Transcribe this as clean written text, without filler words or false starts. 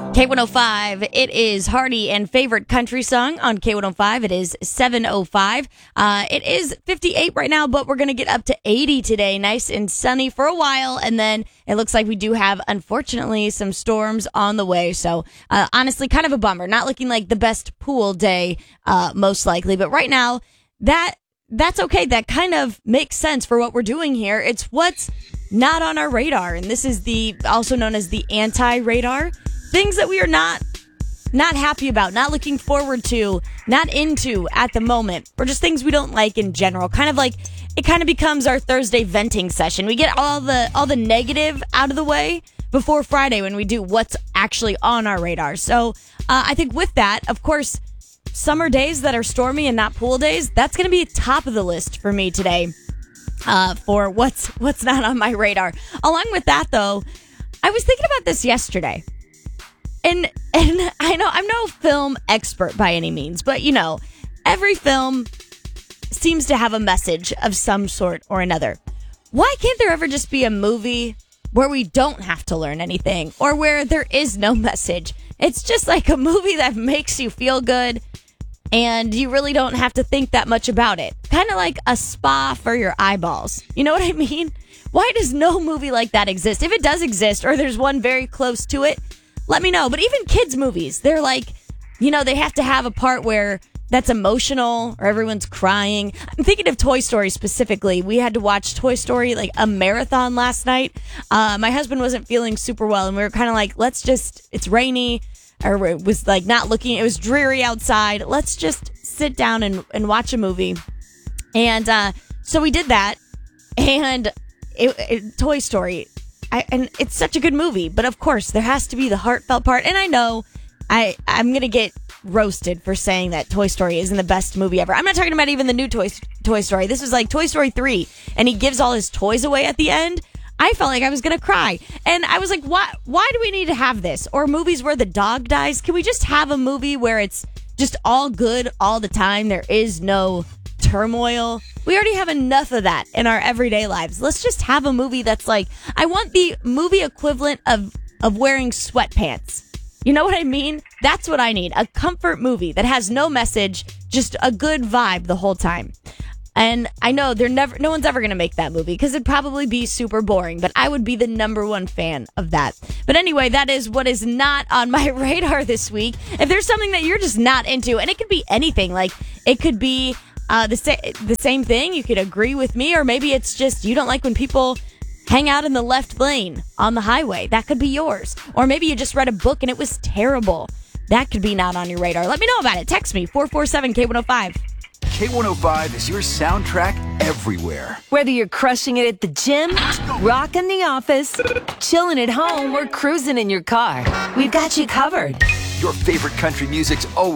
K105, it is Hardy and favorite country song on K105. It is 7:05. It is 58 right now, but we're going to get up to 80 today. Nice and sunny for a while. And then it looks like we do have, unfortunately, some storms on the way. So, honestly, kind of a bummer. Not looking like the best pool day, most likely. But right now, that's okay. That kind of makes sense for what we're doing here. It's what's not on our radar. And this is also known as the anti-radar. Things that we are not happy about, not looking forward to, not into at the moment, or just things we don't like in general. Kind of like it kind of becomes our Thursday venting session. We get all the negative out of the way before Friday when we do what's actually on our radar. So I think with that, of course, summer days that are stormy and not pool days, that's going to be top of the list for me today for what's not on my radar. Along with that, though, I was thinking about this yesterday. And I know I'm no film expert by any means, but every film seems to have a message of some sort or another. Why can't there ever just be a movie where we don't have to learn anything or where there is no message? It's just like a movie that makes you feel good and you really don't have to think that much about it. Kind of like a spa for your eyeballs. You know what I mean? Why does no movie like that exist? If it does exist or there's one very close to it, let me know. But even kids' movies, they're like, they have to have a part where that's emotional or everyone's crying. I'm thinking of Toy Story specifically. We had to watch Toy Story like a marathon last night. My husband wasn't feeling super well, and we were kind of like, it's rainy, or it was like not looking, it was dreary outside. Let's just sit down and watch a movie. And so we did that, and Toy Story. And it's such a good movie, but of course there has to be the heartfelt part. And I know I'm going to get roasted for saying that Toy Story isn't the best movie ever. I'm not talking about even the new Toy Story. This was like Toy Story 3, and he gives all his toys away at the end. I felt like I was going to cry. And I was like, why do we need to have this? Or movies where the dog dies? Can we just have a movie where it's just all good all the time? There is no turmoil. We already have enough of that in our everyday lives. Let's just have a movie that's like, I want the movie equivalent of wearing sweatpants. You know what I mean? That's what I need. A comfort movie that has no message, just a good vibe the whole time. And I know no one's ever going to make that movie because it'd probably be super boring, but I would be the number one fan of that. But anyway, that is what is not on my radar this week. If there's something that you're just not into, and it could be anything, like it could be the same thing. You could agree with me, or maybe it's just you don't like when people hang out in the left lane on the highway. That could be yours. Or maybe you just read a book and it was terrible. That could be not on your radar. Let me know about it. Text me, 447-K105. K105 is your soundtrack everywhere. Whether you're crushing it at the gym, rocking the office, chilling at home, or cruising in your car, we've got you covered. Your favorite country music's always